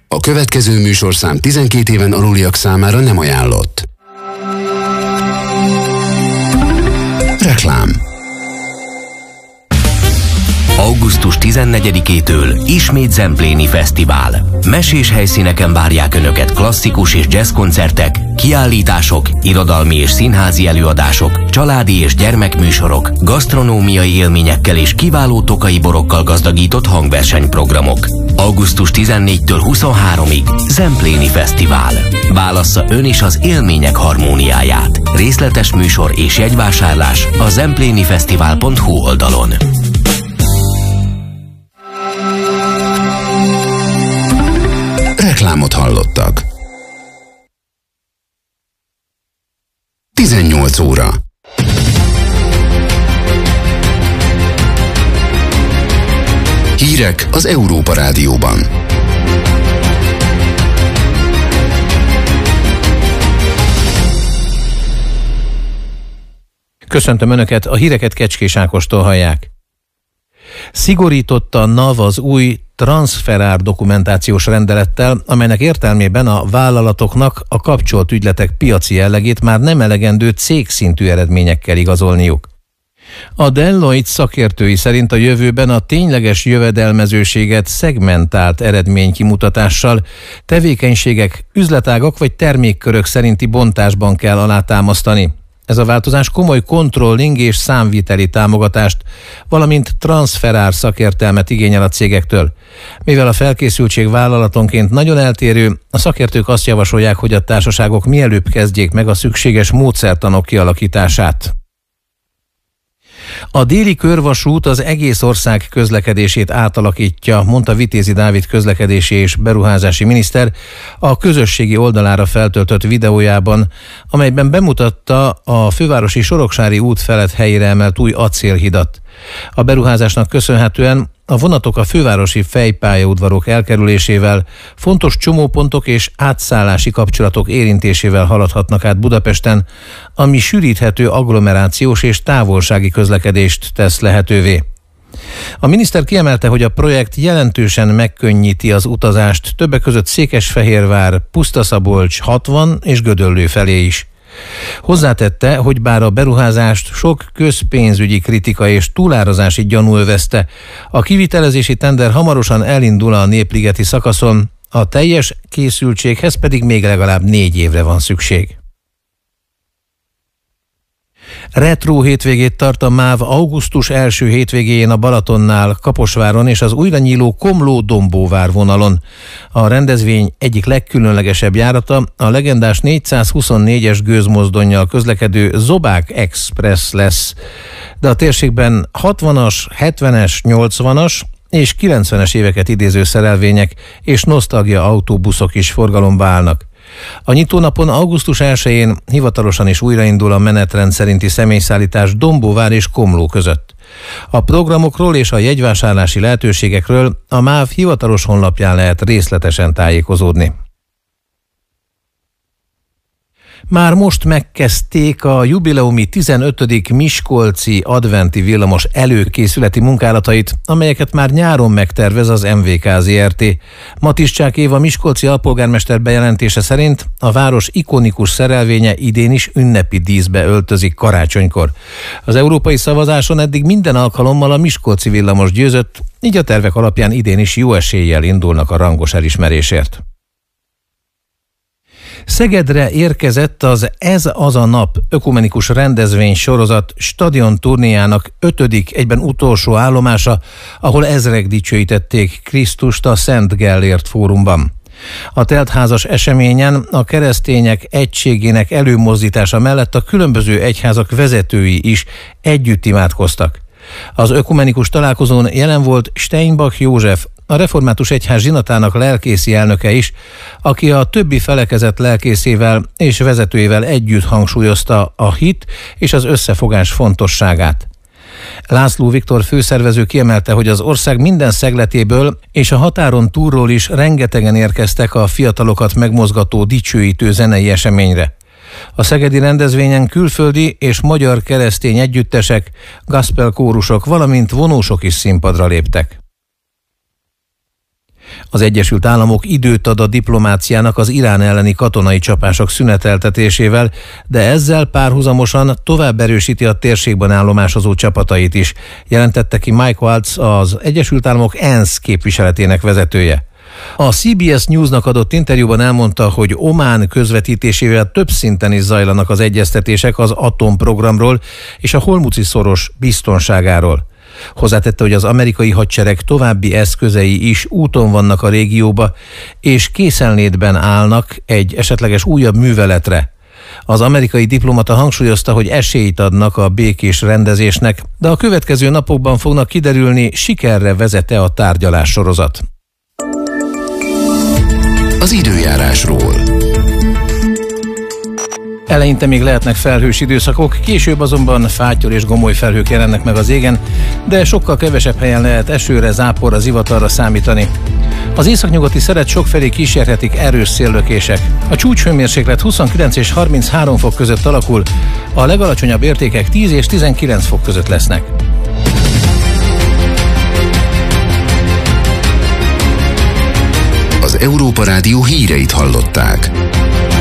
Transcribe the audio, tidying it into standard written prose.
A következő műsorszám 12 éven aluliak számára nem ajánlott. Reklám. Augusztus 14-től ismét Zempléni Fesztivál. Mesés helyszíneken várják Önöket klasszikus és jazz koncertek, kiállítások, irodalmi és színházi előadások, családi és gyermekműsorok, gasztronómiai élményekkel és kiváló tokai borokkal gazdagított hangversenyprogramok. Augusztus 14-től 23-ig Zempléni Fesztivál. Válassza ön is az élmények harmóniáját. Részletes műsor és jegyvásárlás a zemplénifesztivál.hu oldalon. Reklámot hallottak. 18 óra. Hírek az Európa Rádióban. Köszöntöm Önöket, a híreket Kecskés Ákostól hallják. Szigorította a NAV az új transzferár dokumentációs rendelettel, amelynek értelmében a vállalatoknak a kapcsolt ügyletek piaci jellegét már nem elegendő cégszintű eredményekkel igazolniuk. A Deloitte szakértői szerint a jövőben a tényleges jövedelmezőséget szegmentált eredménykimutatással, tevékenységek, üzletágak vagy termékkörök szerinti bontásban kell alátámasztani. Ez a változás komoly controlling és számviteli támogatást, valamint transzferár szakértelmet igényel a cégektől. Mivel a felkészültség vállalatonként nagyon eltérő, a szakértők azt javasolják, hogy a társaságok mielőbb kezdjék meg a szükséges módszertanok kialakítását. A déli körvasút az egész ország közlekedését átalakítja, mondta Vitézi Dávid közlekedési és beruházási miniszter a közösségi oldalára feltöltött videójában, amelyben bemutatta a fővárosi Soroksári út felett helyére emelt új acélhidat. A beruházásnak köszönhetően a vonatok a fővárosi fejpályaudvarok elkerülésével, fontos csomópontok és átszállási kapcsolatok érintésével haladhatnak át Budapesten, ami sűríthető agglomerációs és távolsági közlekedést tesz lehetővé. A miniszter kiemelte, hogy a projekt jelentősen megkönnyíti az utazást többek között Székesfehérvár, Pusztaszabolcs, 60 és Gödöllő felé is. Hozzátette, hogy bár a beruházást sok közpénzügyi kritika és túlárazási gyanú övezte, a kivitelezési tender hamarosan elindul a Népligeti szakaszon, a teljes készültséghez pedig még legalább 4 évre van szükség. Retro hétvégét tart a MÁV augusztus első hétvégéjén a Balatonnál, Kaposváron és az újra nyíló Komló-Dombóvár vonalon. A rendezvény egyik legkülönlegesebb járata a legendás 424-es gőzmozdonnyal közlekedő Zobák Express lesz. De a térségben 60-as, 70-es, 80-as és 90-es éveket idéző szerelvények és nosztalgia autóbuszok is forgalomba állnak. A nyitónapon augusztus 1-én hivatalosan is újraindul a menetrend szerinti személyszállítás Dombóvár és Komló között. A programokról és a jegyvásárlási lehetőségekről a MÁV hivatalos honlapján lehet részletesen tájékozódni. Már most megkezdték a jubileumi 15. miskolci adventi villamos előkészületi munkálatait, amelyeket már nyáron megtervez az MVK Zrt. Matiszcsák Éva miskolci alpolgármester bejelentése szerint a város ikonikus szerelvénye idén is ünnepi díszbe öltözik karácsonykor. Az európai szavazáson eddig minden alkalommal a miskolci villamos győzött, így a tervek alapján idén is jó eséllyel indulnak a rangos elismerésért. Szegedre érkezett az Ez az a nap ökumenikus rendezvény sorozat stadion turnéjának 5., egyben utolsó állomása, ahol ezrek dicsőítették Krisztust a Szent Gellért fórumban. A teltházas eseményen a keresztények egységének előmozdítása mellett a különböző egyházak vezetői is együtt imádkoztak. Az ökumenikus találkozón jelen volt Steinbach József, a Református Egyház zsinatának lelkészi elnöke is, aki a többi felekezet lelkészével és vezetőjével együtt hangsúlyozta a hit és az összefogás fontosságát. László Viktor főszervező kiemelte, hogy az ország minden szegletéből és a határon túlról is rengetegen érkeztek a fiatalokat megmozgató dicsőítő zenei eseményre. A szegedi rendezvényen külföldi és magyar keresztény együttesek, gospel kórusok, valamint vonósok is színpadra léptek. Az Egyesült Államok időt ad a diplomáciának az Irán elleni katonai csapások szüneteltetésével, de ezzel párhuzamosan tovább erősíti a térségben állomásozó csapatait is, jelentette ki Mike Waltz, az Egyesült Államok ENSZ képviseletének vezetője. A CBS Newsnak adott interjúban elmondta, hogy Omán közvetítésével több szinten is zajlanak az egyeztetések az atomprogramról és a Hormuzi-szoros biztonságáról. Hozzátette, hogy az amerikai hadsereg további eszközei is úton vannak a régióba, és készenlétben állnak egy esetleges újabb műveletre. Az amerikai diplomata hangsúlyozta, hogy esélyt adnak a békés rendezésnek, de a következő napokban fognak kiderülni, sikerre vezet-e a tárgyalássorozat. Az időjárásról. Eleinte még lehetnek felhős időszakok, később azonban fátyol és gomoly felhők jelennek meg az égen, de sokkal kevesebb helyen lehet esőre, záporra, zivatarra számítani. Az északnyugati szeret sokfelé kísérhetik erős széllökések. A csúcshőmérséklet 29 és 33 fok között alakul, a legalacsonyabb értékek 10 és 19 fok között lesznek. Az Európa Rádió híreit hallották.